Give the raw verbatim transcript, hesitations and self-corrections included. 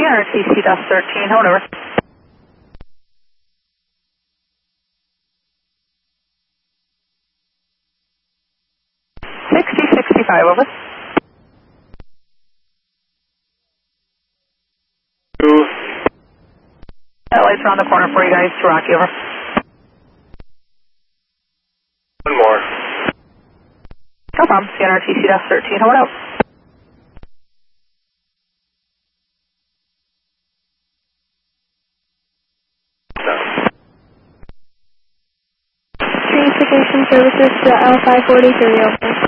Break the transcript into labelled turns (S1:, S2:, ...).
S1: R T C Dust thirteen, hold over. sixty sixty-five, over.
S2: Two.
S1: That light's around the corner for you guys to Rocky, over.
S2: One more.
S1: No problem, C N R T C Dust thirteen, hold out.
S3: Transportation services to L five forty-three, over.